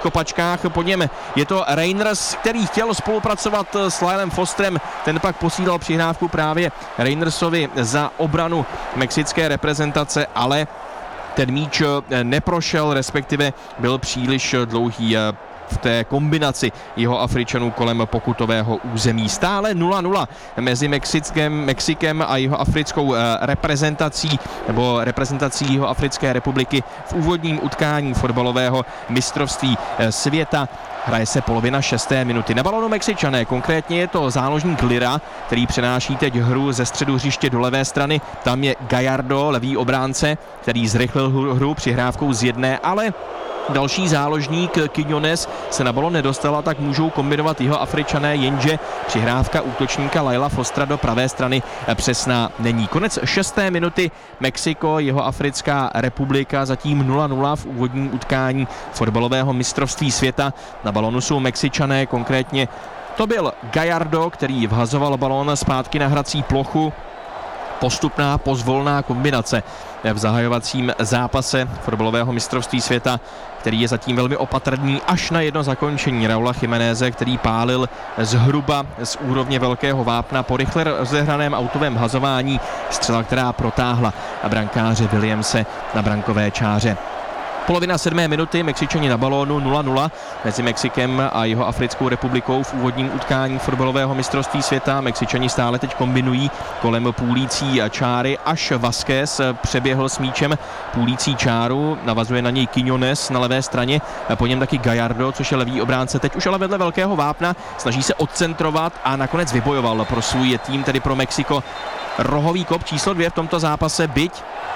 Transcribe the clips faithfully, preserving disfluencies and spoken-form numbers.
kopačkách. Po něm je to Reiners, který chtěl spolupracovat s Lylem Fosterem, ten pak posílal přihrávku právě Reinersovi za obranu mexické reprezentace, ale ten míč neprošel, respektive byl příliš dlouhý v té kombinaci jeho Afričanů kolem pokutového území. Stále nula nula mezi Mexikem, Mexikem a jeho africkou reprezentací nebo reprezentací jeho Africké republiky v úvodním utkání fotbalového mistrovství světa. Hraje se polovina šesté minuty. Na balonu Mexičané, konkrétně je to záložník Lira, který přenáší teď hru ze středu hřiště do levé strany. Tam je Gallardo, levý obránce, který zrychlil hru přihrávkou z jedné, ale další záložník Quiñones se na balon nedostal a tak můžou kombinovat jeho Afričané, jenže přihrávka útočníka Lyla Fostera do pravé strany přesná není. Konec šesté minuty, Mexiko, jeho Africká republika, zatím nula nula v úvodním utkání fotbalového mistrovství světa. Na balonu jsou Mexičané, konkrétně to byl Gallardo, který vhazoval balón zpátky na hrací plochu. Postupná, pozvolná kombinace v zahajovacím zápase fotbalového mistrovství světa, který je zatím velmi opatrný až na jedno zakončení Raula Jiméneze, který pálil zhruba z úrovně velkého vápna po rychle rozehraném autovém hazování. Střela, která protáhla brankáře Williamse na brankové čáře. Polovina sedmé minuty, Mexičani na balónu nula nula mezi Mexikem a jeho Africkou republikou v úvodním utkání fotbalového mistrovství světa. Mexičani stále teď kombinují kolem půlící čáry, až Vázquez přeběhl s míčem půlící čáru, navazuje na něj Quiñones na levé straně, po něm taky Gallardo, což je levý obránce, teď už ale vedle velkého vápna, snaží se odcentrovat a nakonec vybojoval pro svůj tým, tedy pro Mexiko, rohový kop číslo dvě v tomto zápase, byť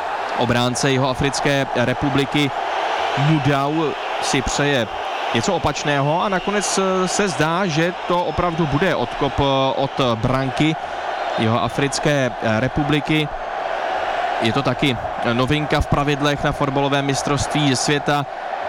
obránce jeho Africké republiky Mudau si přeje něco opačného a nakonec se zdá, že to opravdu bude odkop od branky jeho Africké republiky. Je to taky novinka v pravidlech na fotbalovém mistrovství světa.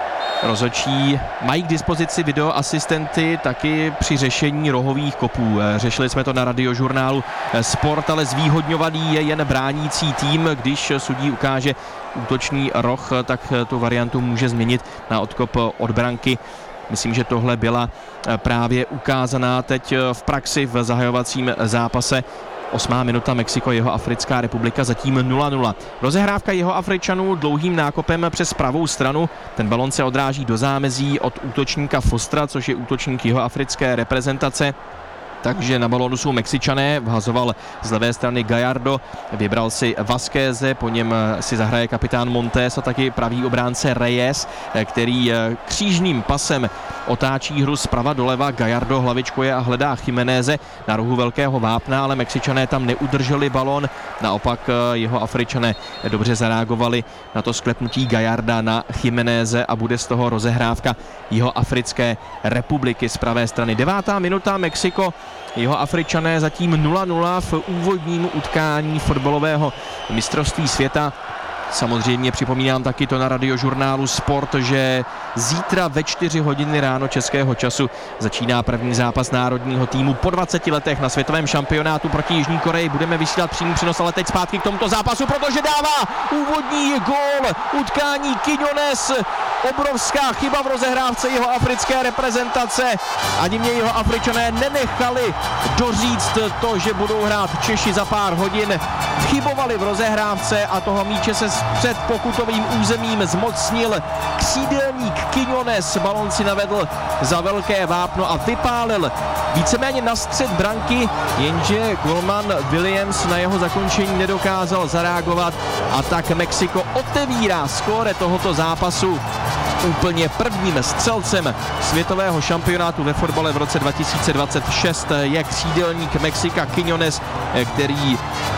Rozhodčí mají k dispozici videoasistenty taky při řešení rohových kopů. Řešili jsme to na radiožurnálu Sport, ale zvýhodňovaný je jen bránící tým. Když sudí ukáže útočný roh, tak tu variantu může změnit na odkop od branky. Myslím, že tohle byla právě ukázaná teď v praxi v zahajovacím zápase. Osmá minuta, Mexiko, jeho Africká republika, zatím nula nula. Rozehrávka jeho Afričanů dlouhým nákopem přes pravou stranu. Ten balon se odráží do zámezí od útočníka Fostera, což je útočník jeho Africké reprezentace. Takže na balónu jsou Mexičané, vhazoval z levé strany Gallardo, vybral si Vázqueze, po něm si zahraje kapitán Montes a taky pravý obránce Reyes, který křížným pasem otáčí hru zprava doleva. Gallardo hlavičkuje a hledá Jiméneze na rohu velkého vápna, ale Mexičané tam neudrželi balón, naopak jeho Afričané dobře zareagovali na to sklepnutí Gallarda na Jiméneze a bude z toho rozehrávka jeho Africké republiky z pravé strany. Devátá minuta, Mexiko, jeho Afričané zatím nula nula v úvodním utkání fotbalového mistrovství světa. Samozřejmě připomínám taky to na radiožurnálu Sport, že zítra ve čtyři hodiny ráno českého času začíná první zápas národního týmu po dvaceti letech na světovém šampionátu proti Jižní Koreji. Budeme vysílat přímý přenos, ale teď zpátky k tomuto zápasu, protože dává úvodní gól utkání Quiñones. Obrovská chyba v rozehrávce jeho Africké reprezentace. Ani mě jeho Afričané nenechali doříct to, že budou hrát Češi za pár hodin. Chybovali v rozehrávce a toho míče se před pokutovým územím zmocnil křídelník Quiñones. Balon si navedl za velké vápno a vypálil víceméně na střed branky, jenže golman Williams na jeho zakončení nedokázal zareagovat a tak Mexiko otevírá skóre tohoto zápasu. Úplně prvním střelcem světového šampionátu ve fotbale v roce dva tisíce dvacet šest je křídelník Mexika Quiñones, který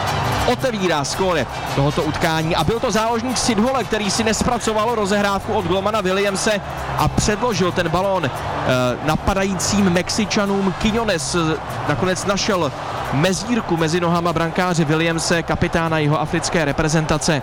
otevírá skóre tohoto utkání a byl to záložník Sidhole, který si nespracoval rozehrávku od golmana Williamse a předložil ten balón napadajícím Mexičanům. Quiñones nakonec našel mezírku mezi nohama brankáře Williamse, kapitána jeho Africké reprezentace,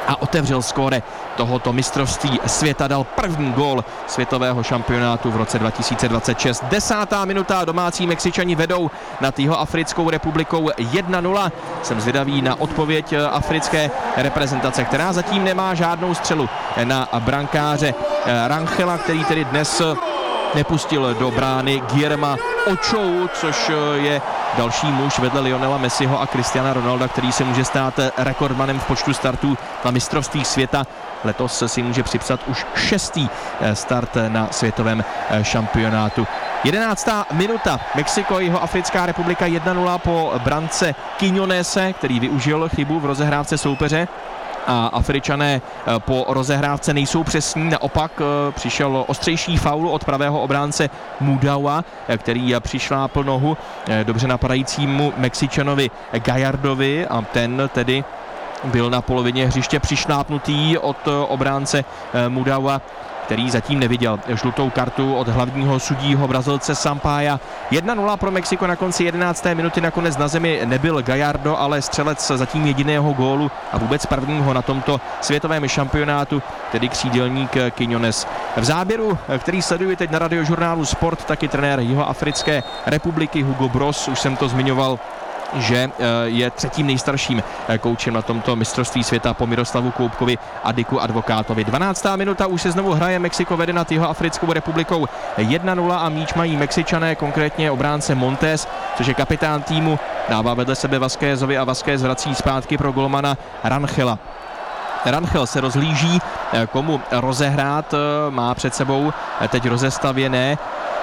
a otevřel skóre tohoto mistrovství světa, dal první gól světového šampionátu v roce dva tisíce dvacet šest. Desátá minuta, domácí Mexičani vedou nad Jihoafrickou republikou jedna nula. Jsem zvědavý na odpověď africké reprezentace, která zatím nemá žádnou střelu na brankáře Rangela, který tedy dnes nepustil do brány Guillerma Ochoa, což je další muž vedle Lionela Messiho a Cristiana Ronalda, který se může stát rekordmanem v počtu startů na mistrovství světa. Letos si může připsat už šestý start na světovém šampionátu. jedenáctá minuta, Mexiko, Jihoafrická republika jedna nula po brance Quiñonese, který využil chybu v rozehrávce soupeře. A Afričané po rozehrávce nejsou přesní, naopak přišel ostřejší faul od pravého obránce Mudaua, který přišlápl nohu dobře napadajícímu Mexičanovi Gallardovi a ten tedy byl na polovině hřiště přišlápnutý od obránce Mudaua, který zatím neviděl žlutou kartu od hlavního sudího Brazilce Sampaia. jedna nula pro Mexiko na konci jedenácté minuty, nakonec na zemi nebyl Gallardo, ale střelec zatím jediného gólu a vůbec prvního na tomto světovém šampionátu, tedy křídelník Quiñones. V záběru, který sleduji teď na radiožurnálu Sport, taky trenér Jihoafrické republiky Hugo Bross, už jsem to zmiňoval, že je třetím nejstarším koučem na tomto mistrovství světa po Miroslavu Koupkovi a Diku Advokátovi. dvanáctá minuta, už se znovu hraje, Mexiko vede nad Jihoafrickou republikou jedna nula a míč mají Mexičané, konkrétně obránce Montes, což je kapitán týmu, dává vedle sebe Vazquézovi a Vazquéz vrací zpátky pro golmana Rangela. Rangel se rozhlíží, komu rozehrát, má před sebou teď rozestavěné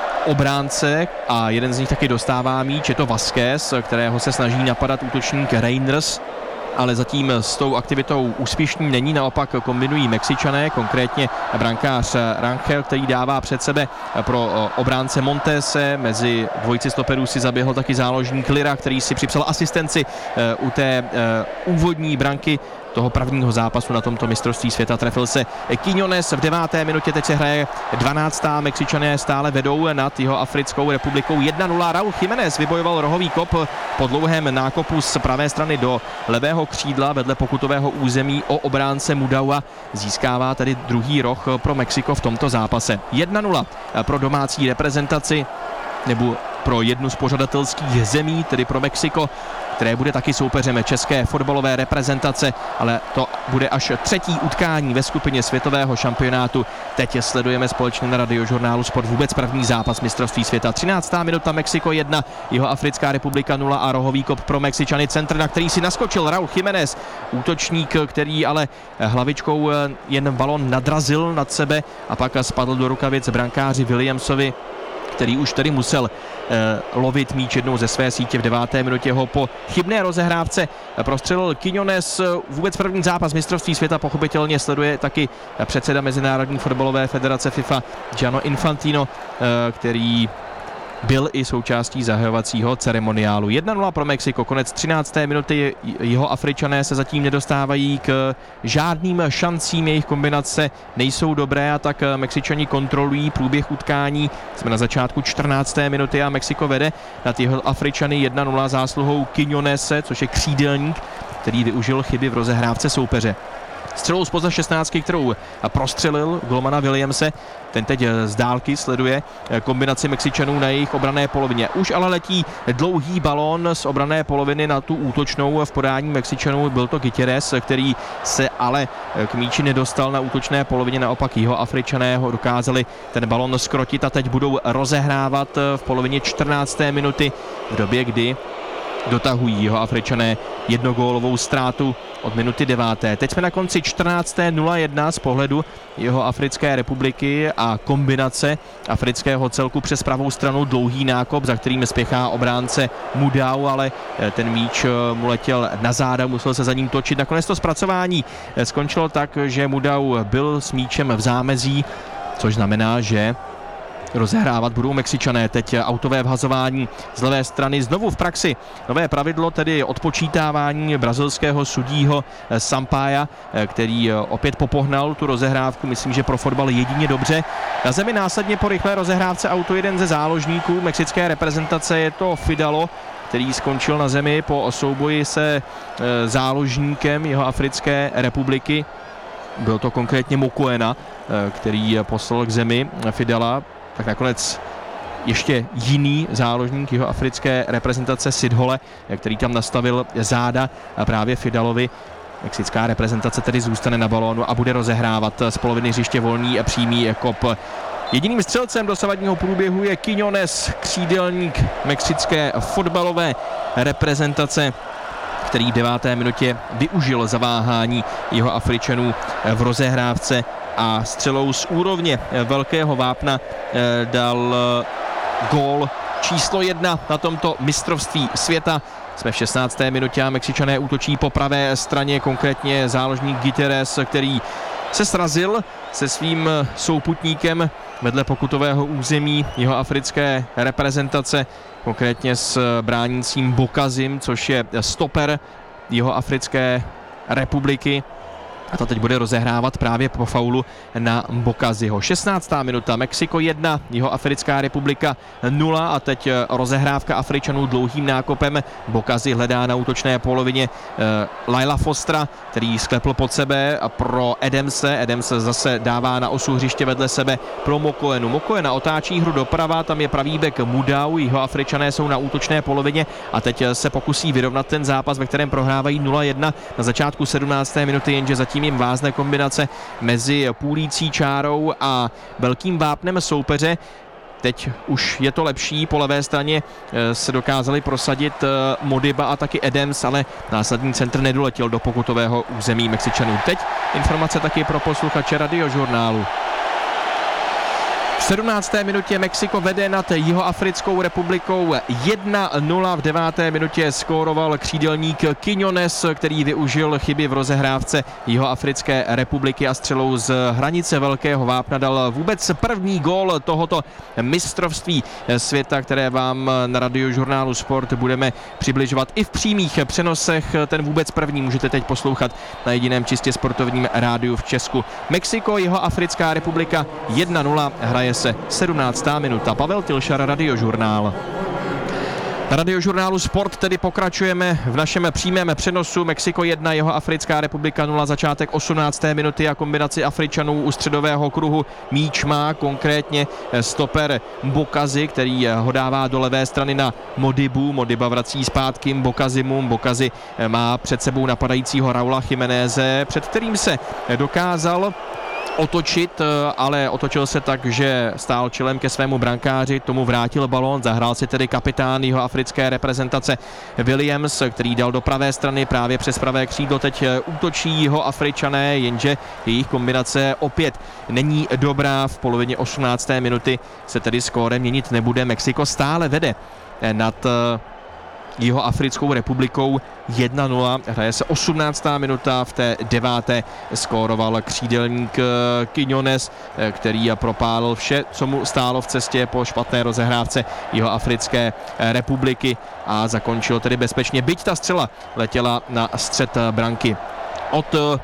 obránce a jeden z nich taky dostává míč, je to Vazquéz, kterého se snaží napadat útočník Reinders, ale zatím s tou aktivitou úspěšný není, naopak kombinují Mexičané, konkrétně brankář Rangel, který dává před sebe pro obránce Montese, mezi dvojici stoperů si zaběhl taky záložník Lira, který si připsal asistenci u té úvodní branky toho prvního zápasu na tomto mistrovství světa. Trefil se Quiñones v deváté minutě, teď se hraje dvanáctá. Mexičané stále vedou nad Jihoafrickou republikou jedna nula. Raúl Jiménez vybojoval rohový kop po dlouhém nákopu z pravé strany do levého křídla vedle pokutového území o obránce Mudaua. Získává tedy druhý roh pro Mexiko v tomto zápase. jedna nula pro domácí reprezentaci, nebo pro jednu z pořadatelských zemí, tedy pro Mexiko, které bude taky soupeřem české fotbalové reprezentace, ale to bude až třetí utkání ve skupině světového šampionátu. Teď sledujeme společně na radiožurnálu Sport vůbec první zápas mistrovství světa. třináctá minuta, Mexiko jedna, Jihoafrická republika nula a rohový kop pro Mexičany, centr, na který si naskočil Raúl Jiménez, útočník, který ale hlavičkou jen balon nadrazil nad sebe a pak spadl do rukavic brankáři Williamsovi, který už tedy musel eh, lovit míč jednou ze své sítě. V deváté minutě ho po chybné rozehrávce prostřelil Quiñones. Vůbec první zápas mistrovství světa pochopitelně sleduje taky předseda Mezinárodní fotbalové federace FIFA Gianni Infantino, eh, který byl i součástí zahajovacího ceremoniálu. jedna nula pro Mexiko, konec třinácté minuty. Jihoafričané se zatím nedostávají k žádným šancím, jejich kombinace nejsou dobré a tak Mexičani kontrolují průběh utkání. Jsme na začátku čtrnácté minuty a Mexiko vede nad Jihoafričany jedna nula zásluhou Quiñonese, což je křídelník, který využil chyby v rozehrávce soupeře. Střelou zpoza šestnáctky, kterou prostřelil golmana Williamse, ten teď z dálky sleduje kombinaci Mexičanů na jejich obranné polovině. Už ale letí dlouhý balón z obranné poloviny na tu útočnou v podání Mexičanů. Byl to Gutierrez, který se ale k míči nedostal na útočné polovině, naopak Jihoafričané ho dokázali ten balón skrotit a teď budou rozehrávat v polovině čtrnácté minuty, v době, kdy dotahují Jihoafričané jednogólovou ztrátu od minuty deváté. Teď jsme na konci čtrnácté nula jedna z pohledu Jihoafrické republiky a kombinace afrického celku přes pravou stranu, dlouhý nákop, za kterým spěchá obránce Mudau, ale ten míč mu letěl na záda, musel se za ním točit. Nakonec to zpracování skončilo tak, že Mudau byl s míčem v zámezí, což znamená, že rozehrávat budou Mexičané. Teď autové vhazování z levé strany. Znovu v praxi nové pravidlo, tedy odpočítávání brazilského sudího Sampaia, který opět popohnal tu rozehrávku. Myslím, že pro fotbal jedině dobře. Na zemi následně po rychlé rozehrávce auto jeden ze záložníků mexické reprezentace, je to Fidalgo, který skončil na zemi po souboji se záložníkem Jihoafrické republiky. Byl to konkrétně Mokoena, který poslal k zemi Fidala. Tak nakonec ještě jiný záložník jihoafrické reprezentace Sidhole, který tam nastavil záda a právě Fidalovi. Mexická reprezentace tedy zůstane na balónu a bude rozehrávat z poloviny hřiště volný a přímý kop. Jediným střelcem dosavadního průběhu je Quiñones, křídelník mexické fotbalové reprezentace, který v deváté minutě využil zaváhání Jihoafričanů v rozehrávce a střelou z úrovně velkého vápna dal gól číslo jedna na tomto mistrovství světa. Jsme v šestnácté minutě a Mexičané útočí po pravé straně, konkrétně záložník Gutierrez, který se srazil se svým souputníkem vedle pokutového území jihoafrické reprezentace, konkrétně s bránícím Bokazim, což je stoper Jihoafrické republiky. A to teď bude rozehrávat právě po faulu na Bokaziho. šestnáctá minuta, Mexiko jedna, Jihoafrická republika nula a teď rozehrávka Afričanů dlouhým nákopem. Bokazi hledá na útočné polovině uh, Laila Fostra, který sklepl pod sebe a pro Adamse. Adams zase dává na osu hřiště vedle sebe pro Mokoenu. Mokoena otáčí hru doprava, tam je pravý bek Mudau, Jihoafričané jsou na útočné polovině a teď se pokusí vyrovnat ten zápas, ve kterém prohrávají nula jedna na začátku sedmnácté minuty, jenže zatím jim vázne kombinace mezi půlící čárou a velkým vápnem soupeře. Teď už je to lepší, po levé straně se dokázali prosadit Modiba a taky Adams, ale následný centr nedoletěl do pokutového území Mexičanů. Teď informace taky pro posluchače Radiožurnálu. V sedmnácté minutě Mexiko vede nad Jihoafrickou republikou jedna nula. V deváté minutě skóroval křídelník Quiñones, který využil chyby v rozehrávce Jihoafrické republiky a střelou z hranice velkého vápna dal vůbec první gól tohoto mistrovství světa, které vám na Radiožurnálu Sport budeme přibližovat i v přímých přenosech. Ten vůbec první můžete teď poslouchat na jediném čistě sportovním rádiu v Česku. Mexiko, Jihoafrická republika jedna nula, hraje se sedmnáctá minuta. Pavel Tilšar, Radiožurnál. Na Radiožurnálu Sport tedy pokračujeme v našem přímém přenosu. Mexiko jedna, Jihoafrická republika nula, začátek osmnácté minuty a kombinaci Afričanů u středového kruhu. Míč má konkrétně stoper Bokazi, který ho dává do levé strany na Modibu. Modiba vrací zpátky Bokazimu. Bokazi má před sebou napadajícího Raula Jiméneze, před kterým se dokázal otočit, ale otočil se tak, že stál čelem ke svému brankáři, tomu vrátil balón, zahrál si tedy kapitán jihoafrické reprezentace Williams, který dal do pravé strany právě přes pravé křídlo, teď útočí Jihoafričané, jenže jejich kombinace opět není dobrá. V polovině osmnácté minuty se tedy skóre měnit nebude. Mexiko stále vede nad Jihoafrickou republikou jedna nula. Hraje se osmnáctá minuta, v té deváté skóroval křídelník Quiñones, který propálil vše, co mu stálo v cestě po špatné rozehrávce Jihoafrické republiky a zakončil tedy bezpečně, byť ta střela letěla na střed branky od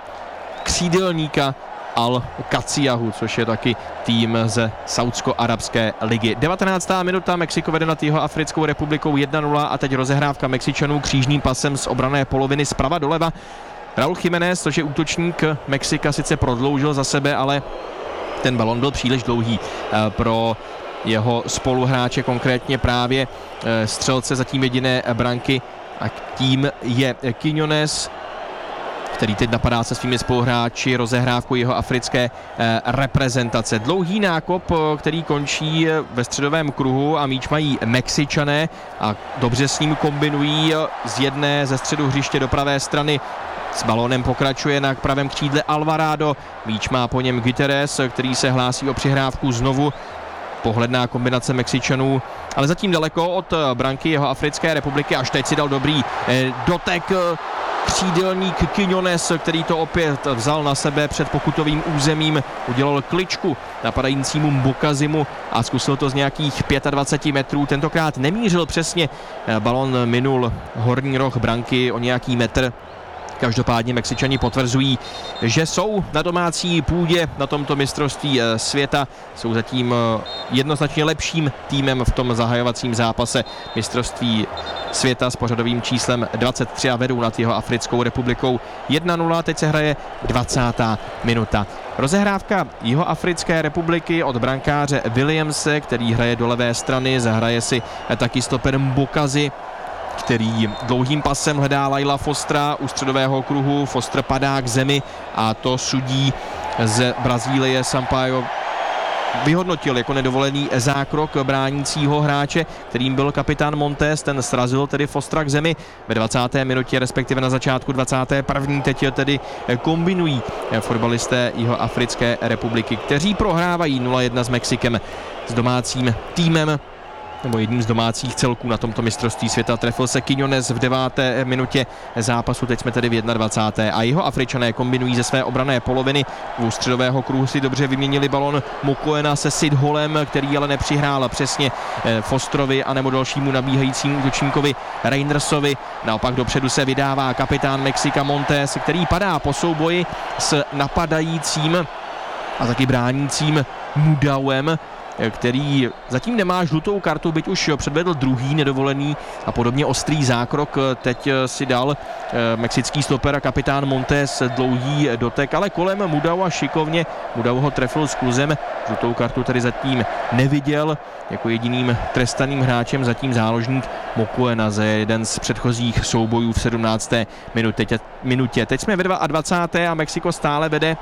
křídelníka Al-Kaciahu, což je taky tým ze Saúdsko-arabské ligy. devatenáctá minuta, Mexiko vede nad Jihoafrickou republikou jedna nula a teď rozehrávka Mexičanů křížným pasem z obrané poloviny zprava doleva. Raul Jiménez, což je útočník Mexika, sice prodloužil za sebe, ale ten balon byl příliš dlouhý pro jeho spoluhráče, konkrétně právě střelce zatím jediné branky, a tím je Quiñones, který teď napadá se svými spoluhráči rozehrávku jihoafrické eh, reprezentace. Dlouhý nákop, který končí ve středovém kruhu a míč mají Mexičané a dobře s ním kombinují z jedné ze středu hřiště do pravé strany. S balónem pokračuje na pravém křídle Alvarado, míč má po něm Gutierrez, který se hlásí o přihrávku znovu. Pohledná kombinace Mexičanů, ale zatím daleko od branky Jihoafrické republiky, až teď si dal dobrý eh, dotek křídelník Quiñones, který to opět vzal na sebe před pokutovým územím, udělal kličku napadajícímu Mbokazimu a zkusil to z nějakých dvacet pět metrů. Tentokrát nemířil přesně, balon minul horní roh branky o nějaký metr. Každopádně Mexičani potvrzují, že jsou na domácí půdě na tomto mistrovství světa. Jsou zatím jednoznačně lepším týmem v tom zahajovacím zápase mistrovství světa s pořadovým číslem dvacet tři a vedou nad Jihoafrickou republikou jedna nula. Teď se hraje dvacátá minuta. Rozehrávka Jihoafrické republiky od brankáře Williamse, který hraje do levé strany, zahraje si taky stoper Mbokazi, který dlouhým pasem hledá Laila Fostra u středového kruhu. Foster padá k zemi a to sudí z Brazílie Sampaio vyhodnotil jako nedovolený zákrok bránícího hráče, kterým byl kapitán Montes. Ten srazil tedy Fostra k zemi ve dvacáté minutě, respektive na začátku dvacáté první Teď tedy kombinují fotbalisté Jihoafrické republiky, kteří prohrávají nula jedna s Mexikem, s domácím týmem, nebo jedním z domácích celků na tomto mistrovství světa. Trefil se Quiñones v deváté minutě zápasu, teď jsme tedy v dvacáté jedné A Jihoafričané kombinují ze své obranné poloviny. U středového kruhu si dobře vyměnili balon Mokoena se Sidholem, který ale nepřihrál přesně Fostrovi anebo dalšímu nabíhajícímu útočníkovi Reinersovi. Naopak dopředu se vydává kapitán Mexika Montes, který padá po souboji s napadajícím a taky bránícím Mudauem, který zatím nemá žlutou kartu, byť už předvedl druhý nedovolený a podobně ostrý zákrok. Teď si dal mexický stoper a kapitán Montes dlouhý dotek, ale kolem Mudaua šikovně. Mudau ho trefil s kluzem, žlutou kartu tedy zatím neviděl. Jako jediným trestaným hráčem zatím záložník Mokoena za jeden z předchozích soubojů v sedmnácté minutě. Teď jsme ve dvacáté druhé a Mexiko stále vede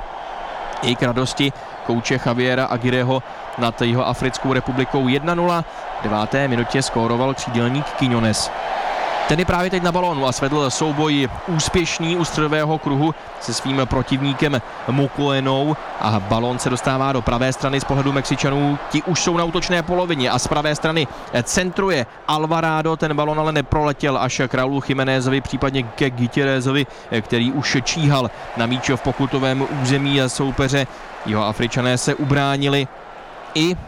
i k radosti kouče Javiera Aguirreho nad Jihoafrickou republikou jedna nula. V deváté minutě skóroval křídelník Quiñones. Ten je právě teď na balónu a svedl souboj úspěšný u středového kruhu se svým protivníkem Mokoenou a balón se dostává do pravé strany z pohledu Mexičanů. Ti už jsou na útočné polovině a z pravé strany centruje Alvarado. Ten balón ale neproletěl až k Raulu Jiménezovi, případně ke Gutierrezovi, který už číhal na míč v pokutovém území soupeře. Jihoafričané se ubránili i e,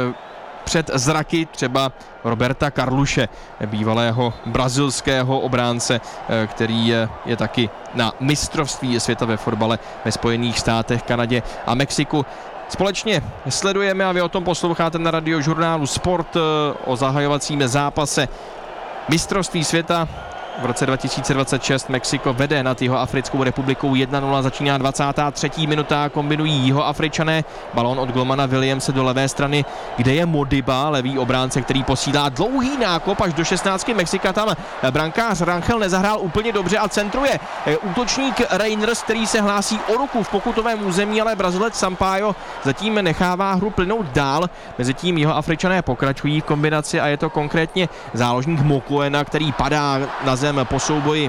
před zraky třeba Roberta Carluše, bývalého brazilského obránce, který je, je taky na mistrovství světa ve fotbale ve Spojených státech, Kanadě a Mexiku. Společně sledujeme a vy o tom posloucháte na radiožurnálu Sport o zahajovacím zápase mistrovství světa. V roce dva tisíce dvacet šest Mexiko vede nad Jihoafrickou republikou jedna nula, začíná dvacátá třetí minuta, kombinují Jihoafričané, balón od golmana Williamse do levé strany, kde je Modiba, levý obránce, který posílá dlouhý nákop až do šestnáctky Mexika. Tam brankář Rangel nezahrál úplně dobře a centruje útočník Reiners, který se hlásí o ruku v pokutovém území, ale Brazilec Sampaio zatím nechává hru plynout dál. Mezitím Jihoafričané pokračují v kombinaci a je to konkrétně záložník Mokoena, který padá na zem po souboji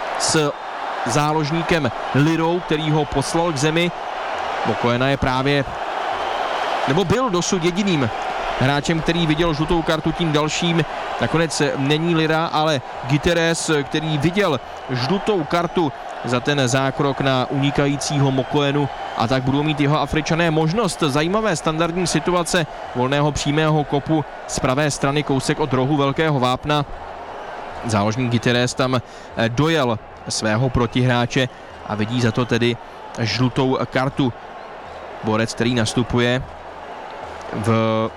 s záložníkem Lirou, který ho poslal k zemi. Mokoena je právě, nebo byl dosud jediným hráčem, který viděl žlutou kartu, tím dalším nakonec není Lira, ale Gutierrez, který viděl žlutou kartu za ten zákrok na unikajícího Mokoenu, a tak budou mít Jihoafričané možnost zajímavé standardní situace volného přímého kopu z pravé strany, kousek od rohu velkého vápna. Záložník Gutierrez tam dojel svého protihráče a vidí za to tedy žlutou kartu. Borec, který nastupuje v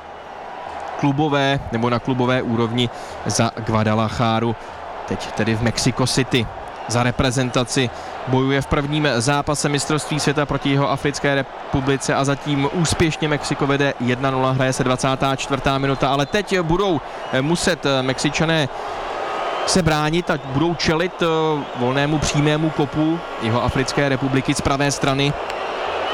klubové nebo na klubové úrovni za Guadalajaru, teď tedy v Mexico City. Za reprezentaci bojuje v prvním zápase mistrovství světa proti Jihoafrické republice a zatím úspěšně Mexiko vede jedna nula, hraje se dvacátá čtvrtá minuta, ale teď budou muset Mexičané se bránit a budou čelit volnému přímému kopu Jihoafrické republiky z pravé strany.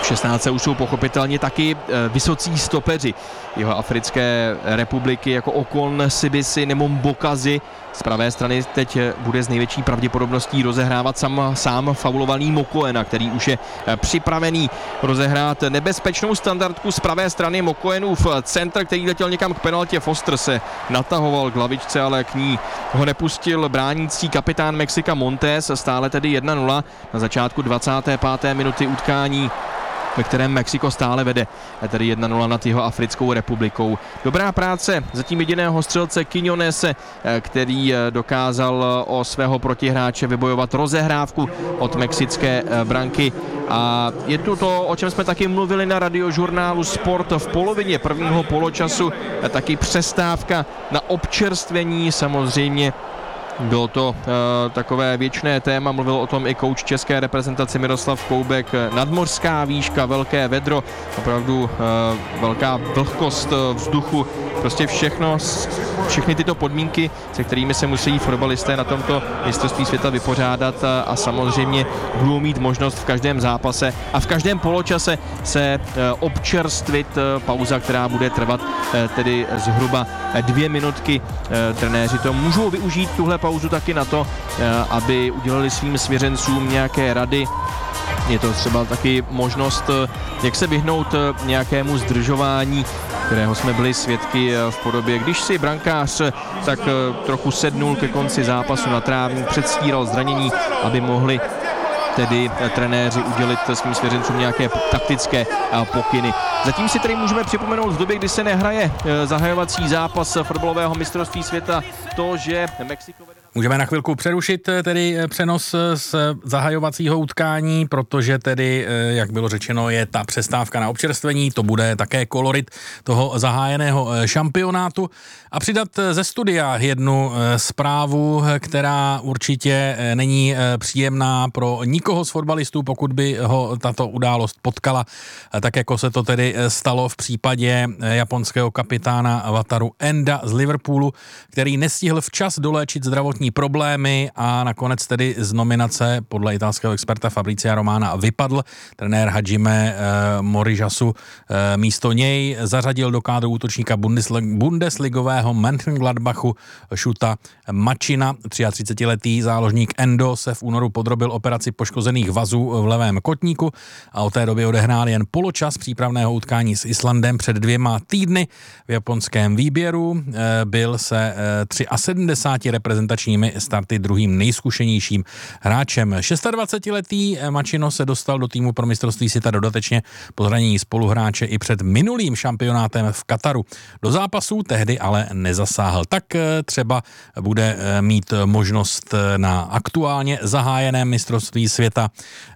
V šestnáctce už jsou pochopitelně taky vysocí stopeři jeho Africké republiky jako Okon, Sibisi nebo Mbokazi. Z pravé strany teď bude s největší pravděpodobností rozehrávat sam, sám faulovaný Mokoena, který už je připravený rozehrát nebezpečnou standardku z pravé strany. Mokoenův centr, který letěl někam k penaltě. Foster se natahoval k lavičce, ale k ní ho nepustil bránící kapitán Mexika Montes. Stále tedy jedna nula na začátku dvacáté páté minuty utkání, ve kterém Mexiko stále vede, tedy jedna nula nad jeho Africkou republikou. Dobrá práce zatím jediného střelce Quiñonese, který dokázal o svého protihráče vybojovat rozehrávku od mexické branky. A je tu to, o čem jsme taky mluvili na radiožurnálu Sport v polovině prvního poločasu, taky přestávka na občerstvení. Samozřejmě bylo to uh, takové věčné téma, mluvil o tom i kouč české reprezentace Miroslav Koubek. Nadmořská výška, velké vedro, opravdu uh, velká vlhkost vzduchu, prostě všechno, všechny tyto podmínky, se kterými se musí fotbalisté na tomto mistrovství světa vypořádat a, a samozřejmě budou mít možnost v každém zápase a v každém poločase se uh, občerstvit. Uh, pauza, která bude trvat uh, tedy zhruba dvě minutky. Uh, trenéři to můžou využít, tuhle pauzu taky na to, aby udělali svým svěřencům nějaké rady. Je to třeba taky možnost, jak se vyhnout nějakému zdržování, kterého jsme byli svědky v podobě, když si brankář tak trochu sednul ke konci zápasu na trávník, předstíral zranění, aby mohli tedy trenéři udělit svým svěřencům nějaké taktické pokyny. Zatím si tedy můžeme připomenout v době, kdy se nehraje zahajovací zápas fotbalového mistrovství světa, to, že Mexiko... Můžeme na chvilku přerušit tedy přenos z zahajovacího utkání, protože tedy, jak bylo řečeno, je ta přestávka na občerstvení, to bude také kolorit toho zahájeného šampionátu. A přidat ze studia jednu zprávu, která určitě není příjemná pro nikoho z fotbalistů, pokud by ho tato událost potkala, tak jako se to tedy stalo v případě japonského kapitána Wataru Enda z Liverpoolu, který nestihl včas doléčit zdravotní problémy a nakonec tedy z nominace podle italského experta Fabrizia Romana vypadl. Trenér Hajime eh, Moriyasu eh, místo něj zařadil do kádru útočníka Bundesli- Bundesligového Mönchengladbachu Shuta Machina. třiatřicetiletý záložník Endo se v únoru podrobil operaci poškozených vazů v levém kotníku a od té doby odehrál jen poločas přípravného utkání s Islandem před dvěma týdny v japonském výběru. Eh, byl se eh, sedmdesáti třemi reprezentačními starty druhým nejzkušenějším hráčem. dvacetšestiletý Machino se dostal do týmu pro mistrovství světa dodatečně po zranění spoluhráče i před minulým šampionátem v Kataru. Do zápasů tehdy ale nezasáhl. Tak třeba bude mít možnost na aktuálně zahájeném mistrovství světa,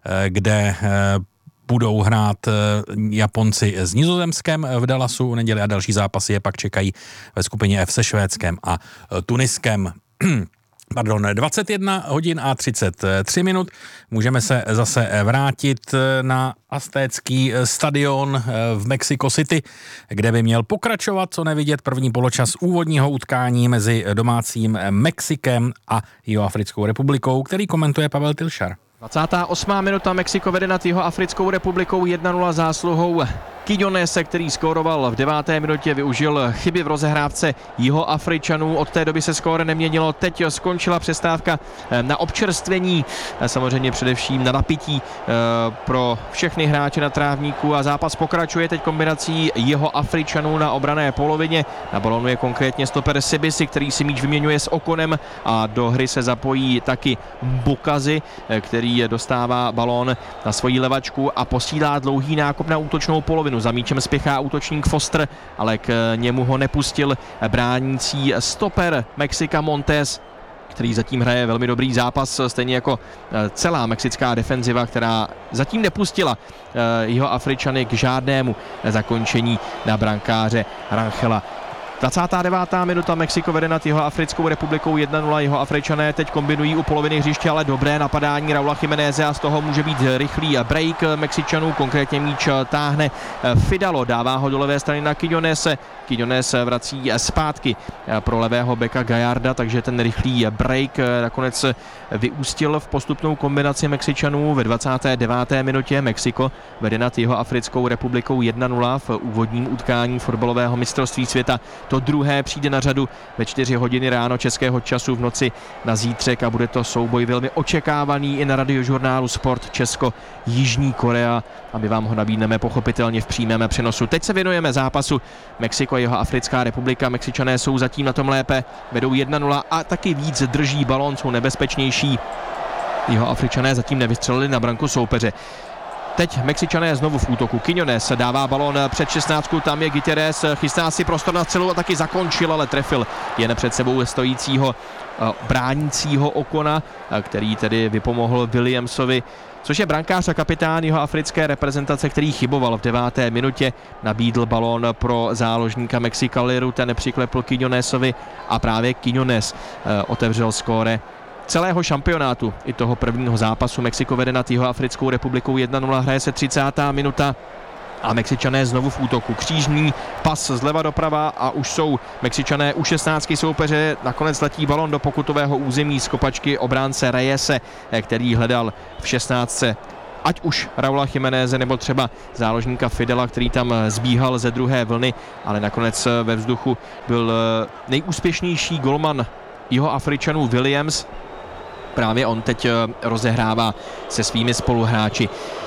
kde budou hrát Japonci s Nizozemskem v Dallasu v neděli a další zápasy je pak čekají ve skupině F se Švédskem a Tuniskem. Pardon, dvacet jedna hodin a třicet tři minut. Můžeme se zase vrátit na Aztécký stadion v Mexico City, kde by měl pokračovat co nevidět první poločas úvodního utkání mezi domácím Mexikem a Jihoafrickou republikou, který komentuje Pavel Tilšar. dvacátá osmá minuta, Mexiko vede nad Jihoafrickou republikou jedna nula zásluhou Quiñonese, který skóroval v deváté minutě, využil chyby v rozehrávce Jihoafričanů. Od té doby se skóre neměnilo, teď skončila přestávka na občerstvení, samozřejmě především na napití pro všechny hráče na trávníku a zápas pokračuje teď kombinací Jihoafričanů na obranné polovině. Na balonu je konkrétně stoper Sibisi, který si míč vyměňuje s Okonem a do hry se zapojí taky Mbokazi, který dostává balón na svoji levačku a posílá dlouhý nákop na útočnou polovinu. Za míčem spěchá útočník Foster, ale k němu ho nepustil bránící stoper Mexika Montes, který zatím hraje velmi dobrý zápas, stejně jako celá mexická defenziva, která zatím nepustila jeho Afričany k žádnému zakončení na brankáře Rangela dvacátá devátá minuta, Mexiko vede nad Jihoafrickou republikou jedna nula, Jihoafričané teď kombinují u poloviny hřiště, ale dobré napadání Raula Jiméneze a z toho může být rychlý break Mexičanů, konkrétně míč táhne Fidalo, dává ho do levé strany na Quiñonese, Quiñones vrací zpátky pro levého beka Gallarda, takže ten rychlý break nakonec vyústil v postupnou kombinaci Mexičanů. Ve dvacáté deváté minutě Mexiko vede nad Jihoafrickou republikou jedna nula v úvodním utkání fotbalového mistrovství světa. To druhé přijde na řadu ve čtyři hodiny ráno českého času v noci na zítřek a bude to souboj velmi očekávaný i na radiožurnálu Sport Česko-Jižní Korea a my vám ho nabídneme pochopitelně v přímém přenosu. Teď se věnujeme zápasu Mexiko a Jihoafrická republika. Mexičané jsou zatím na tom lépe, vedou jedna nula a taky víc drží balón, jsou nebezpečnější. Jihoafričané zatím nevystřelili na branku soupeře. Teď Mexičané znovu v útoku. Quiñones dává balón před šestnáctku, tam je Gutierrez, chystá si prostor na střelu a taky zakončil, ale trefil jen před sebou stojícího bránícího Okona, který tedy vypomohl Williamsovi, což je brankář a kapitán jihoafrické reprezentace, který chyboval v deváté minutě. Nabídl balón pro záložníka Mexika Liru, ten přiklepl Quiñonesovi a právě Quiñones otevřel skóre celého šampionátu i toho prvního zápasu. Mexiko vede nad Jihoafrickou republikou jedna nula, hraje se třicátá minuta a Mexičané znovu v útoku. Křížný pas zleva doprava a už jsou Mexičané u šestnáctky soupeře. Nakonec letí balon do pokutového území z kopačky obránce Reyese, který hledal v šestnáctce ať už Raula Jiméneze nebo třeba záložníka Fidela, který tam zbíhal ze druhé vlny, ale nakonec ve vzduchu byl nejúspěšnější golman Jihoafričanů Williams. Právě on teď rozehrává se svými spoluhráči.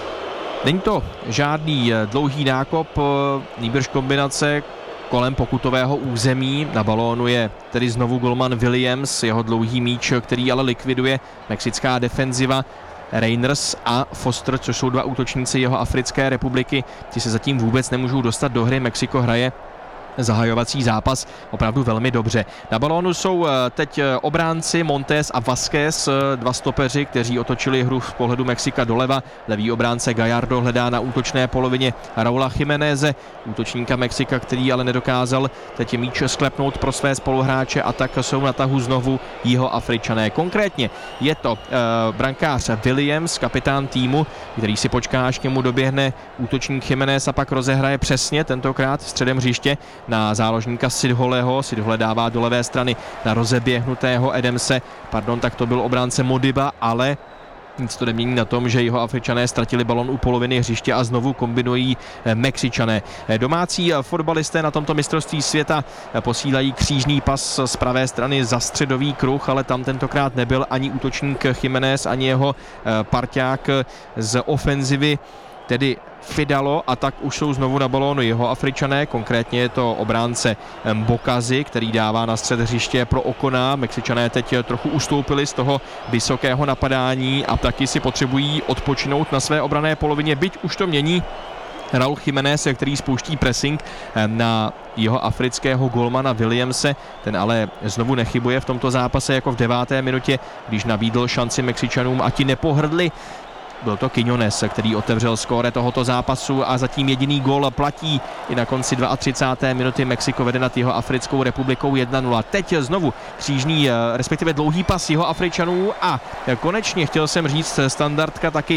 Není to žádný dlouhý nákop, nýbrž kombinace kolem pokutového území. Na balónu je tedy znovu golman Williams, jeho dlouhý míč, který ale likviduje mexická defenziva. Reyners a Foster, což jsou dva útočníci Jihoafrické republiky, ti se zatím vůbec nemůžou dostat do hry. Mexiko hraje zahajovací zápas opravdu velmi dobře. Na balónu jsou teď obránci Montes a Vázquez, dva stopeři, kteří otočili hru v pohledu Mexika doleva. Levý obránce Gallardo hledá na útočné polovině Raula Jiméneze, útočníka Mexika, který ale nedokázal teď míč sklepnout pro své spoluhráče a tak jsou na tahu znovu Jihoafričané. Konkrétně je to uh, brankář Williams, kapitán týmu, který si počká, až k němu doběhne útočník Jiménez a pak rozehraje přesně tentokrát středem hřiště na záložníka Sidholeho. Sidhole dává do levé strany na rozeběhnutého Edemse. Pardon, tak to byl obránce Modiba, ale nic to nemění na tom, že Jihoafričané ztratili balon u poloviny hřiště a znovu kombinují Mexičané. Domácí fotbalisté na tomto mistrovství světa posílají křížný pas z pravé strany za středový kruh, ale tam tentokrát nebyl ani útočník Jiménez, ani jeho parťák z ofenzivy, tedy Fidalo, a tak už jsou znovu na balónu Jihoafričané, konkrétně je to obránce Mbokazi, který dává na střed hřiště pro Okona. Mexičané teď trochu ustoupili z toho vysokého napadání a taky si potřebují odpočinout na své obranné polovině, byť už to mění Raul Jiménez, který spouští pressing na jihoafrického golmana Williamse, ten ale znovu nechybuje v tomto zápase jako v deváté minutě, když nabídl šanci Mexičanům a ti nepohrdli. Byl to Quiñones, který otevřel skóre tohoto zápasu a zatím jediný gól platí i na konci třicáté druhé minuty. Mexiko vede nad Jihoafrickou republikou jedna nula. Teď znovu křížný, respektive dlouhý pas Jihoafričanů a konečně chtěl jsem říct standardka taky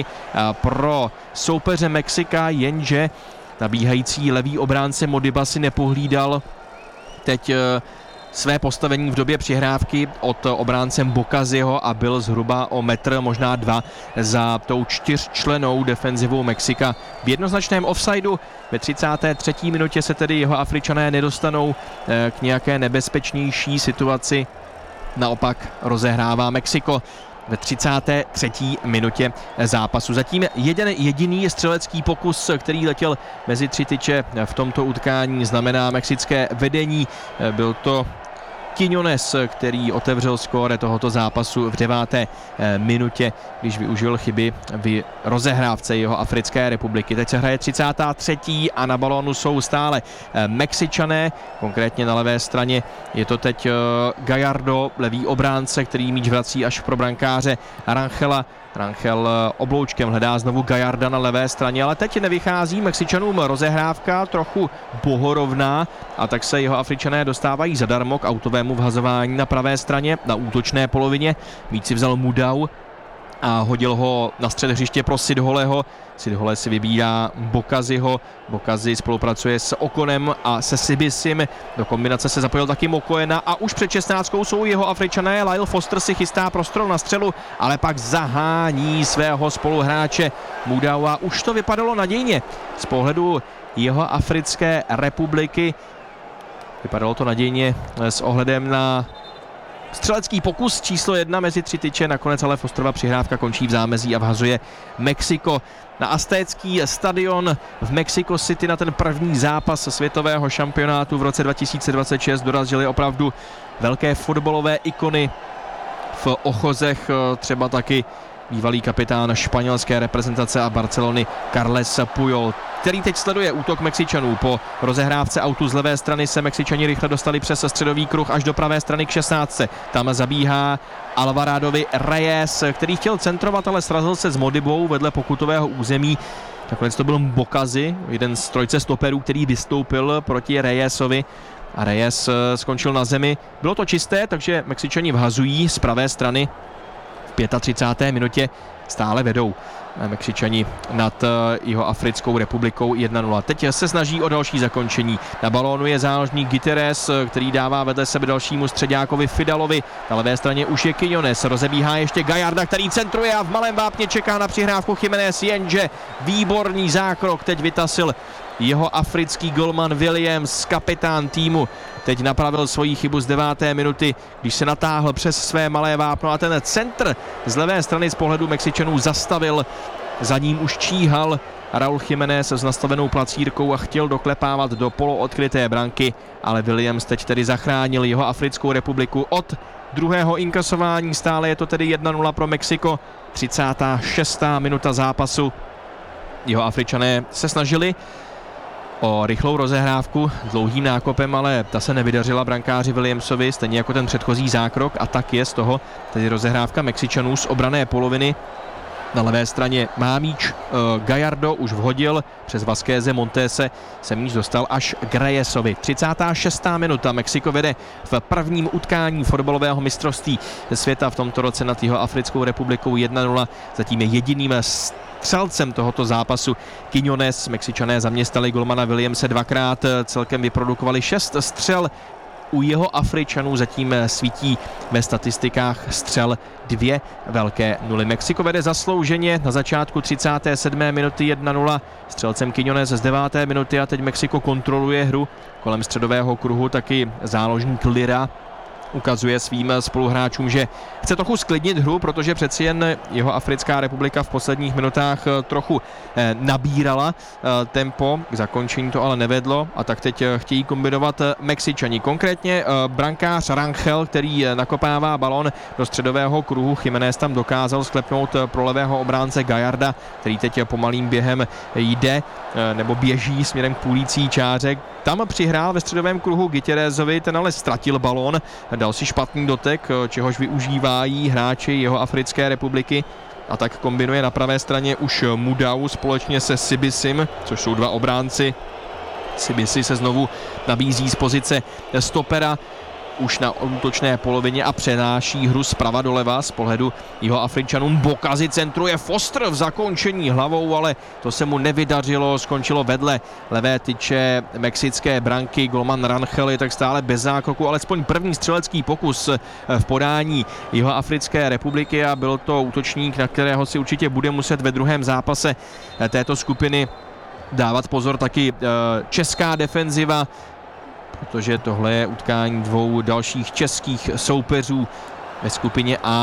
pro soupeře Mexika, jenže nabíhající levý obránce Modiba si nepohlídal teď své postavení v době přihrávky od obránce Mbokaziho a byl zhruba o metr, možná dva za tou čtyřčlennou defenzivou Mexika v jednoznačném offsideu. Ve třicáté třetí minutě se tedy Jihoafričané nedostanou k nějaké nebezpečnější situaci. Naopak rozehrává Mexiko ve třicáté třetí minutě zápasu. Zatím jeden jediný střelecký pokus, který letěl mezi tři tyče v tomto utkání, znamená mexické vedení. Byl to Quiñones, který otevřel skóre tohoto zápasu v deváté minutě, když využil chyby v rozehrávce jeho Africké republiky. Teď se hraje třicátá třetí a na balónu jsou stále Mexičané, konkrétně na levé straně je to teď Gallardo, levý obránce, který míč vrací až pro brankáře Rangela. Rangel obloučkem hledá znovu Gallarda na levé straně, ale teď nevychází Mexičanům rozehrávka, trochu bohorovná, a tak se jeho Afričané dostávají zadarmo k autovému vhazování na pravé straně, na útočné polovině. Míč si vzal Mudau a hodil ho na střed hřiště pro Sidholeho. Sidhole si vybírá Bokaziho. Bokazi spolupracuje s Okonem a se Sibisim. Do kombinace se zapojil taky Mokoena a už před šestnáctkou jsou jeho Afričané. Lyle Foster si chystá prostor na střelu, ale pak zahání svého spoluhráče Mudau a už to vypadalo nadějně z pohledu jeho Africké republiky. Vypadalo to nadějně s ohledem na střelecký pokus číslo jedna mezi tři tyče, nakonec ale Fosterova přihrávka končí v zámezí a vhazuje Mexiko. Na aztécký stadion v Mexico City na ten první zápas světového šampionátu v roce dva tisíce dvacet šest dorazily opravdu velké fotbalové ikony v ochozech, třeba taky bývalý kapitán španělské reprezentace a Barcelony Carles Puyol, který teď sleduje útok Mexičanů. Po rozehrávce autu z levé strany se Mexičani rychle dostali přes středový kruh až do pravé strany k šestnáctce. Tam zabíhá Alvaradovi Reyes, který chtěl centrovat, ale srazil se s Modibou vedle pokutového území. Nakonec to byl Bokazi, jeden z trojce stoperů, který vystoupil proti Reyesovi. A Reyes skončil na zemi. Bylo to čisté, takže Mexičani vhazují z pravé strany. V třicáté páté minutě stále vedou Mexičani nad jeho Africkou republikou jedna nula. Teď se snaží o další zakončení. Na balónu je záložník Gutierrez, který dává vedle sebe dalšímu středákovi Fidalovi. Na levé straně už je Quiñones, rozebíhá ještě Gallarda, který centruje a v malém vápně čeká na přihrávku Jiménez, jenže výborný zákrok teď vytasil jeho africký golman Williams, kapitán týmu. Teď napravil svoji chybu z deváté minuty, když se natáhl přes své malé vápno a ten centr z levé strany z pohledu Mexičanů zastavil. Za ním už číhal Raúl Jiménez s nastavenou placírkou a chtěl doklepávat do poloodkryté branky, ale Williams teď tedy zachránil jeho Africkou republiku od druhého inkasování. Stále je to tedy jedna nula pro Mexiko. třicátá šestá minuta zápasu. Jeho Afričané se snažili o rychlou rozehrávku dlouhým nákopem, ale ta se nevydařila brankáři Williamsovi, stejně jako ten předchozí zákrok, a tak je z toho tedy rozehrávka Mexičanů z obrané poloviny. Na levé straně má míč, Gallardo už vhodil, přes Vazquéze Montese se míč dostal až k Reyesovi. třicátá šestá minuta, Mexiko vede v prvním utkání fotbalového mistrovství světa v tomto roce nad jeho Africkou republikou jedna nula, zatím je jediným střelcem tohoto zápasu Quiñones. Mexičané zaměstnali golmana Williamse dvakrát, celkem vyprodukovali šest střel. U jeho Afričanů zatím svítí ve statistikách střel dvě velké nuly. Mexiko vede zaslouženě na začátku třicáté sedmé minuty jedna nula střelcem Quiñones z deváté minuty a teď Mexiko kontroluje hru kolem středového kruhu, taky záložník Lira ukazuje svým spoluhráčům, že chce trochu sklidnit hru, protože přeci jen jeho Africká republika v posledních minutách trochu nabírala tempo, k zakončení to ale nevedlo a tak teď chtějí kombinovat Mexičani. Konkrétně brankář Rangel, který nakopává balon do středového kruhu. Jiménez tam dokázal sklepnout pro levého obránce Gallarda, který teď pomalým během jde nebo běží směrem k půlící čáře. Tam přihrál ve středovém kruhu Gutierrezovi, ten ale ztratil balón, dal si špatný dotek, čehož využívají hráči jeho Africké republiky a tak kombinuje na pravé straně už Mudau společně se Sibisim, což jsou dva obránci. Sibisi se znovu nabízí z pozice stopera už na útočné polovině a přenáší hru zprava doleva z pohledu jeho Afričanům. Bokazi centruje, Foster v zakončení hlavou, ale to se mu nevydařilo, skončilo vedle levé tyče mexické branky. Golman Rangel je tak stále bez zákroku, alespoň první střelecký pokus v podání jeho Africké republiky a byl to útočník, na kterého si určitě bude muset ve druhém zápase této skupiny dávat pozor taky česká defenziva, protože tohle je utkání dvou dalších českých soupeřů ve skupině A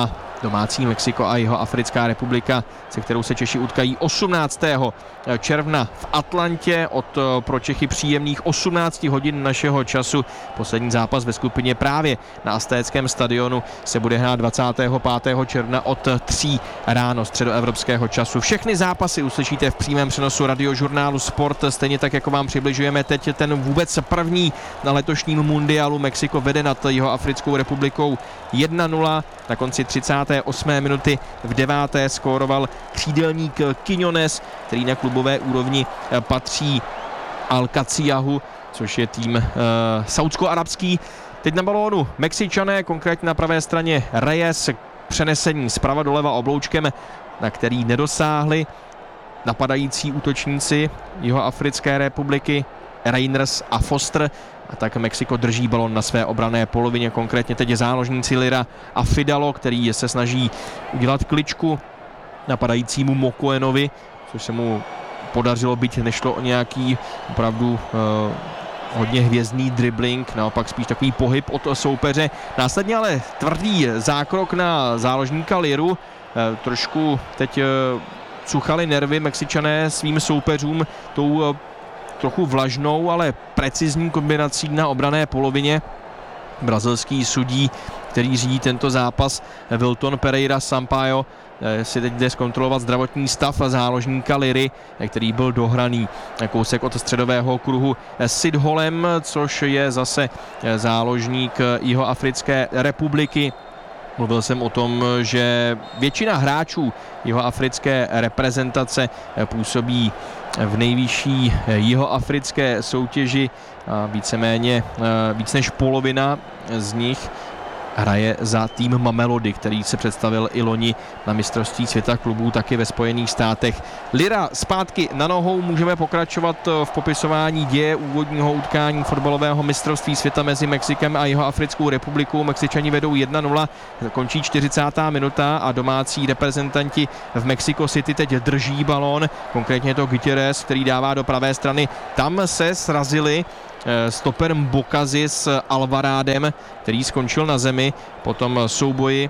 domácí Mexiko a Jihoafrická republika, se kterou se Češi utkají osmnáctého června v Atlantě od pro Čechy příjemných osmnáct hodin našeho času. Poslední zápas ve skupině právě na Aztéckém stadionu se bude hrát dvacátého pátého června od tří ráno středoevropského času. Všechny zápasy uslyšíte v přímém přenosu radiožurnálu Sport, stejně tak, jako vám přibližujeme teď ten vůbec první na letošním mundialu. Mexiko vede nad Jihoafrickou republikou jedna nula. Na konci třicáté osmé minuty v deváté skóroval křídelník Quiñones, který na klubové úrovni patří Al-Kaciahu, což je tým uh, saudsko-arabský. Teď na balónu Mexičané, konkrétně na pravé straně Reyes, přenesení zprava doleva obloučkem, na který nedosáhli napadající útočníci Jihoafrické republiky Reinders a Foster. A tak Mexiko drží balon na své obranné polovině, konkrétně teď je záložníci Lira a Fidalo, který se snaží udělat kličku napadajícímu Mokoenovi, což se mu podařilo, byť nešlo o nějaký opravdu uh, hodně hvězdný dribbling, naopak spíš takový pohyb od soupeře. Následně ale tvrdý zákrok na záložníka Liru. Uh, trošku teď uh, cuchali nervy Mexičané svým soupeřům tou uh, trochu vlažnou, ale precizní kombinací na obranné polovině. Brazilský sudí, který řídí tento zápas, Wilton Pereira Sampaio, si teď jde zkontrolovat zdravotní stav záložníka Liry, který byl dohraný kousek od středového kruhu Sid Holem, což je zase záložník Jihoafrické republiky. Mluvil jsem o tom, že většina hráčů jihoafrické reprezentace působí v nejvyšší jihoafrické soutěži a víceméně víc než polovina z nich hraje za tým Mamelody, který se představil i loni na mistrovství světa klubů, taky ve Spojených státech. Lira zpátky na nohou, můžeme pokračovat v popisování děje úvodního utkání fotbalového mistrovství světa mezi Mexikem a Jihoafrickou republikou. Mexičani vedou jedna nula, končí čtyřicátá minuta a domácí reprezentanti v Mexico City teď drží balón, konkrétně je to Gutierrez, který dává do pravé strany. Tam se srazili stoperem Bokazi s Alvarádem, který skončil na zemi po tom souboji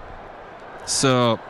s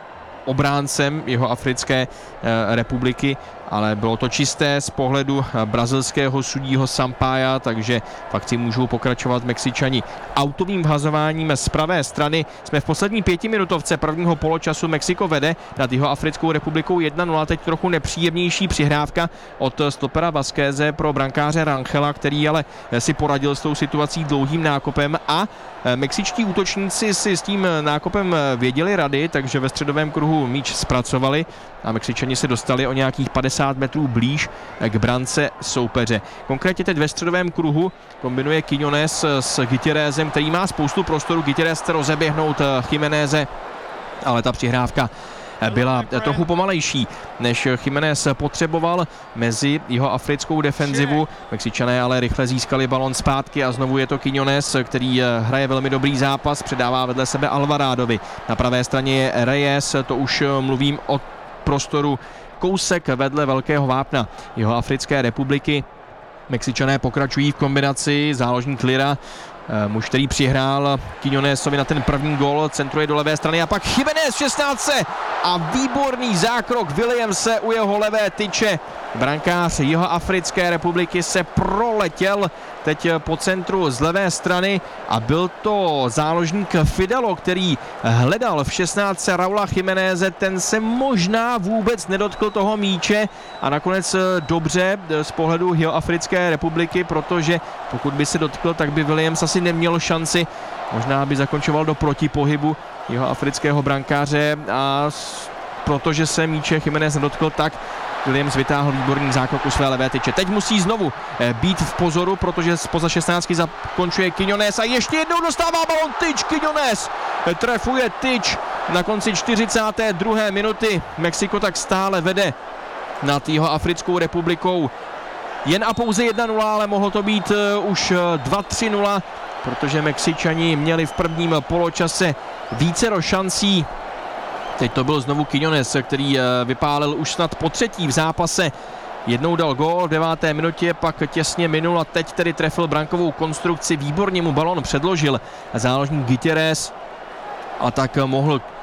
obráncem Jihoafrické republiky, ale bylo to čisté z pohledu brazilského sudího Sampaia, takže fakt si můžou pokračovat Mexičani autovým vhazováním z pravé strany. Jsme v poslední pětiminutovce prvního poločasu, Mexiko vede nad Jihoafrickou republikou jedna nula, teď trochu nepříjemnější přihrávka od stopera Vasqueze pro brankáře Rangela, který ale si poradil s tou situací dlouhým nákopem a mexičtí útočníci si s tím nákopem věděli rady, takže ve středovém kruhu míč zpracovali a Mexičani se dostali o nějakých padesát metrů blíž k brance soupeře. Konkrétně teď ve středovém kruhu kombinuje Quiñones s Gutierrezem, který má spoustu prostoru. Gutierrez chce rozeběhnout Jiméneze, ale ta přihrávka byla trochu pomalejší, než Jiménez potřeboval mezi jihoafrickou defenzivu. Mexičané ale rychle získali balon zpátky a znovu je to Quiñones, který hraje velmi dobrý zápas, předává vedle sebe Alvarádovi. Na pravé straně je Reyes, to už mluvím o prostoru kousek vedle velkého vápna Jihoafrické republiky. Mexičané pokračují v kombinaci, záložník Lira, muž, který přihrál Quiñonesovi na ten první gól, centruje do levé strany a pak Jiménez v šestnáctce a výborný zákrok Williamse u jeho levé tyče. Brankář Jihoafrické republiky se proletěl teď po centru z levé strany a byl to záložník Fidalo, který hledal v šestnáctce Raula Jiméneze, ten se možná vůbec nedotkl toho míče a nakonec dobře z pohledu Jihoafrické republiky, protože pokud by se dotkl, tak by Williams asi neměl šanci, možná by zakončoval do protipohybu jihoafrického brankáře a protože se míče Jiménez nedotkl, tak Williams vytáhl výborný zákrok u své levé tyče. Teď musí znovu být v pozoru, protože spoza šestnáctky zakončuje Quiñones a ještě jednou dostává balon tyč. Quiñones trefuje tyč na konci čtyřicáté druhé minuty. Mexiko tak stále vede nad Jihoafrickou republikou jen a pouze jedna nula, ale mohlo to být už dva tři nula, protože Mexičani měli v prvním poločase vícero šancí. Teď to byl znovu Quiñones, který vypálil už snad po třetí v zápase. Jednou dal gól v deváté minutě, pak těsně minul a teď tedy trefil brankovou konstrukci. Výborně mu balon předložil záložník Gutierrez a tak mohl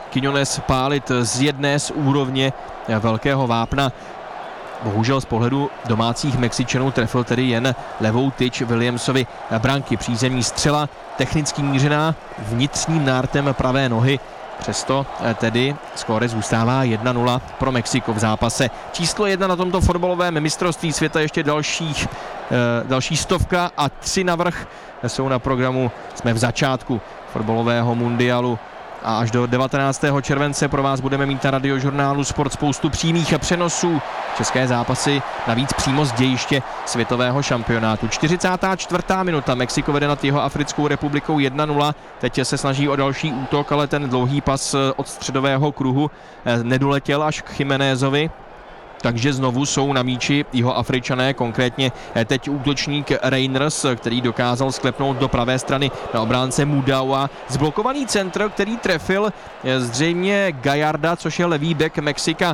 Quiñones pálit z jedné z úrovně velkého vápna. Bohužel z pohledu domácích Mexičanů trefil tedy jen levou tyč Williamsovi branky. Přízemní střela, technicky mířená vnitřním nártem pravé nohy. Přesto tedy skóre zůstává jedna nula pro Mexiko v zápase. Číslo jedna na tomto fotbalovém mistrovství světa, ještě dalších, další stovka a tři navrch jsou na programu. Jsme v začátku fotbalového mundialu a až do devatenáctého července pro vás budeme mít na Radiožurnálu Sport spoustu přímých přenosů. České zápasy navíc přímo z dějiště světového šampionátu. čtyřicátá čtvrtá minuta, Mexiko vede nad Jihoafrickou republikou jedna nula. Teď se snaží o další útok, ale ten dlouhý pas od středového kruhu nedoletěl až k Jiménezovi. Takže znovu jsou na míči Jihoafričané, konkrétně teď útočník Reinders, který dokázal sklepnout do pravé strany na obránce Mudaua. Zblokovaný centr, který trefil zřejmě Gallarda, což je levý bek Mexika,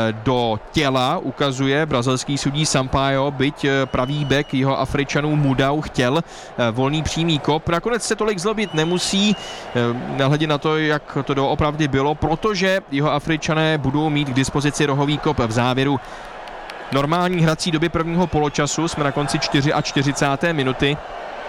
do těla, ukazuje brazilský sudí Sampaio, byť pravý bek Jihoafričanů Mudau chtěl volný přímý kop. Nakonec se tolik zlobit nemusí, nehledě na to, jak to doopravdy bylo, protože Jihoafričané budou mít k dispozici rohový kop v závěru normální hrací doby prvního poločasu. Jsme na konci čtyřicáté čtvrté minuty.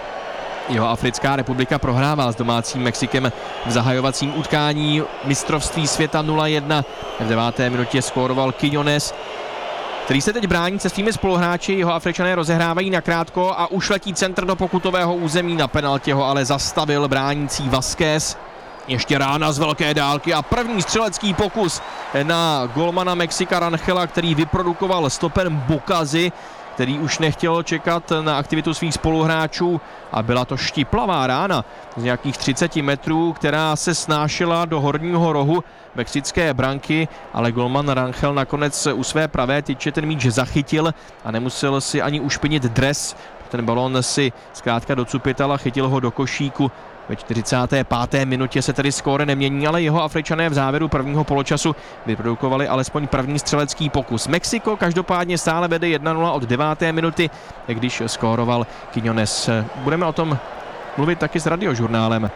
Jihoafrická republika prohrává s domácím Mexikem v zahajovacím utkání mistrovství světa nula jedna. V deváté minutě skóroval Quiñones, který se teď brání se svými spoluhráči. Jihoafričané rozehrávají nakrátko a už letí centr do pokutového území. Na penaltě ho ale zastavil bránící Vázquez. Ještě rána z velké dálky a první střelecký pokus na golmana Mexika Rangela, který vyprodukoval stoperem Bokazy, který už nechtěl čekat na aktivitu svých spoluhráčů a byla to štiplavá rána z nějakých třicet metrů, která se snášela do horního rohu mexické branky, ale golman Rangel nakonec u své pravé tyče ten míč zachytil a nemusel si ani ušpinit dres. Ten balón si zkrátka docupital a chytil ho do košíku. Ve čtyřicáté páté minutě se tedy skóre nemění, ale Jihoafričané v závěru prvního poločasu vyprodukovali alespoň první střelecký pokus. Mexiko každopádně stále vede jedna nula od deváté minuty, když skóroval Quiñones. Budeme o tom mluvit taky s Radiožurnálem.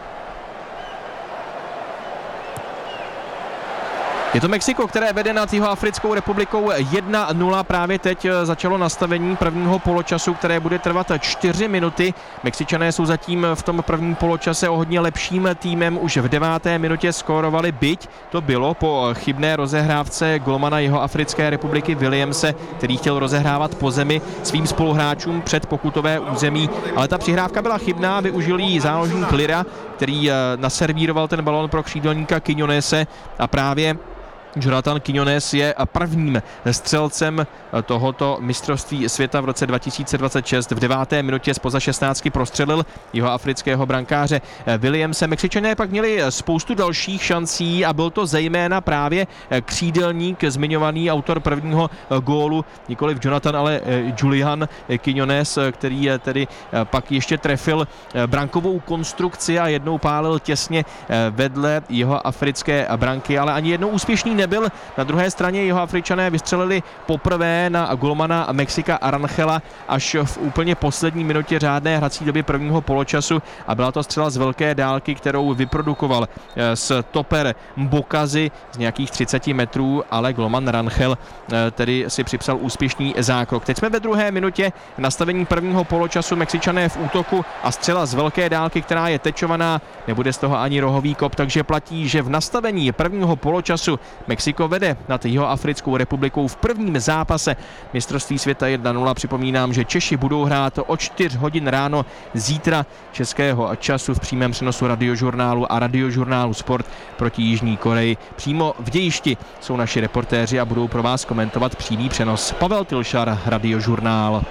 Je to Mexiko, které vede nad Jihoafrickou republikou jedna nula. Právě teď začalo nastavení prvního poločasu, které bude trvat čtyři minuty. Mexičané jsou zatím v tom prvním poločase o hodně lepším týmem. Už v deváté minutě skórovali, byť to bylo po chybné rozehrávce golmana Jihoafrické republiky Williamse, který chtěl rozehrávat po zemi svým spoluhráčům před pokutové území. Ale ta přihrávka byla chybná, využil jí záložník Lira, který naservíroval ten balón pro křídelníka Quiñonese a právě Jonathan Quiñones je prvním střelcem tohoto mistrovství světa v roce dva tisíce dvacet šest. V deváté minutě zpoza šestnáctky prostřelil jihoafrického brankáře Williamse. Mexičané pak měli spoustu dalších šancí a byl to zejména právě křídelník, zmiňovaný autor prvního gólu, nikoliv Jonathan, ale Julian Quiñones, který tedy pak ještě trefil brankovou konstrukci a jednou pálil těsně vedle jihoafrické branky, ale ani jednou úspěšný nebyl. Na druhé straně Jihoafričané vystřelili poprvé na golmana Mexika Rangela až v úplně poslední minutě řádné hrací doby prvního poločasu a byla to střela z velké dálky, kterou vyprodukoval stoper Bokazy z nějakých třicet metrů, ale golman Rangel tedy si připsal úspěšný zákrok. Teď jsme ve druhé minutě nastavení prvního poločasu, Mexičané v útoku a střela z velké dálky, která je tečovaná, nebude z toho ani rohový kop, takže platí, že v nastavení prvního poločasu Mexiko vede nad Jihoafrickou republikou v prvním zápase mistrovství světa jedna nula. Připomínám, že Češi budou hrát o čtyři hodin ráno zítra českého času v přímém přenosu Radiožurnálu a Radiožurnálu Sport proti Jižní Koreji. Přímo v dějišti jsou naši reportéři a budou pro vás komentovat přímý přenos. Pavel Tilšar, Radiožurnál.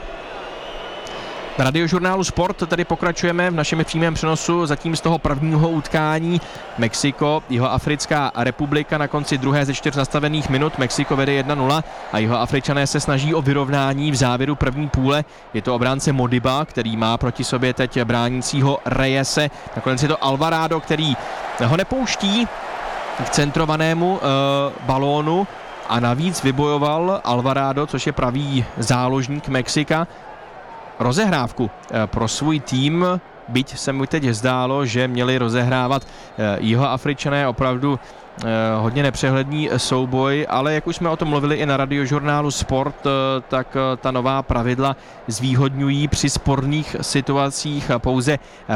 Na Radiožurnálu Sport tedy pokračujeme v našem přímém přenosu zatím z toho prvního utkání Mexiko, Jihoafrická republika na konci druhé ze čtyř nastavených minut. Mexiko vede jedna nula a Jihoafričané se snaží o vyrovnání v závěru první půle. Je to obránce Modiba, který má proti sobě teď bránícího Reyese. Nakonec je to Alvarado, který ho nepouští k centrovanému uh, balónu a navíc vybojoval Alvarado, což je pravý záložník Mexika, rozehrávku pro svůj tým byť se mi teď zdálo, že měli rozehrávat Jihoafričané opravdu hodně nepřehledný souboj, ale jak už jsme o tom mluvili i na radiožurnálu Sport, tak ta nová pravidla zvýhodňují při sporných situacích pouze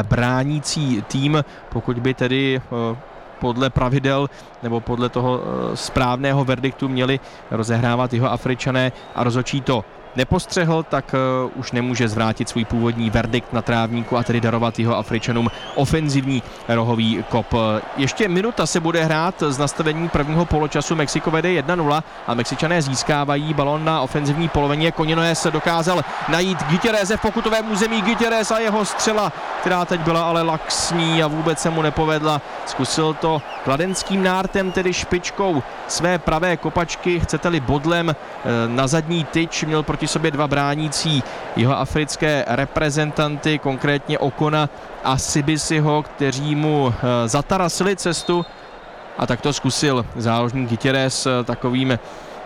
bránící tým, pokud by tedy podle pravidel nebo podle toho správného verdiktu měli rozehrávat Jihoafričané a rozhodčí to nepostřehl, tak uh, už nemůže zvrátit svůj původní verdikt na trávníku a tedy darovat Jihoafričanům ofenzivní rohový kop. Ještě minuta se bude hrát z nastavení prvního poločasu. Mexiko vede jedna nula a Mexičané získávají balón na ofenzivní polovině. Koněnoe se dokázal najít Gutierreze v pokutovém území. Gutierrez a jeho střela, která teď byla ale laxní a vůbec se mu nepovedla. Zkusil to kladenským nártem, tedy špičkou své pravé kopačky, chcete-li bodlem na zadní tyč, měl proti sobě dva bránící jihoafrické reprezentanty, konkrétně Okona a Sibisiho, kteří mu zatarasili cestu a tak to zkusil záložník Gutierrez takovým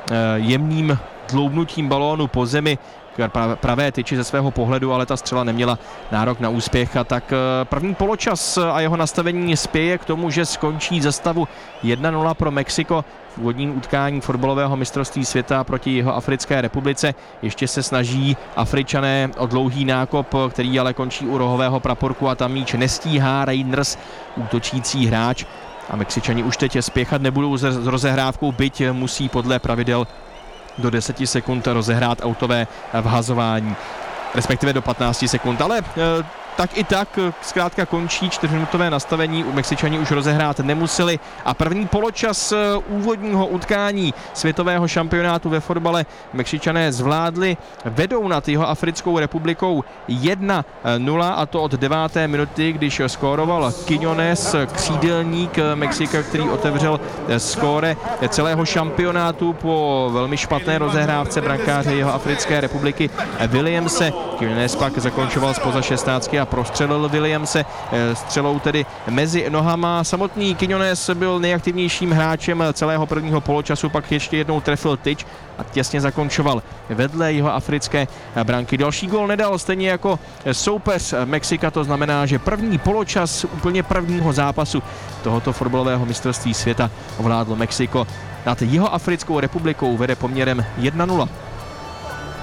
jemným dloubnutím balónu po zemi k pravé tyči ze svého pohledu, ale ta střela neměla nárok na úspěch a tak první poločas a jeho nastavení spěje k tomu, že skončí ze stavu jedna nula pro Mexiko v úvodním utkání fotbalového mistrovství světa proti Jihoafrické republice. Ještě se snaží Afričané o dlouhý nákop, který ale končí u rohového praporku a tam míč nestíhá Reinders, útočící hráč, a Mexičani už teď spěchat nebudou s rozehrávkou, byť musí podle pravidel do deseti sekund rozehrát autové vhazování, respektive do patnácti sekund, ale e, tak i tak zkrátka končí čtyřminutové nastavení, u Mexičani už rozehrát nemuseli a první poločas úvodního utkání světového šampionátu ve fotbale Mexičané zvládli, vedou nad Jihoafrickou republikou jedna nula a to od deváté minuty, když skóroval Quiñones, křídelník Mexika, který otevřel skóre celého šampionátu po velmi špatné rozehrávce brankáře Jihoafrické republiky Williamse. Quiñones pak zakončoval zpoza šestnáctky a prostřelil Williamse střelou tedy mezi nohama. Samotný Quiñones byl nejaktivnějším hráčem celého prvního poločasu, pak ještě jednou trefil tyč a těsně zakončoval vedle jihoafrické branky. Další gól nedal, stejně jako soupeř Mexika, to znamená, že první poločas úplně prvního zápasu tohoto fotbalového mistrovství světa ovládlo Mexiko. Nad Jihoafrickou republikou vede poměrem jedna nula.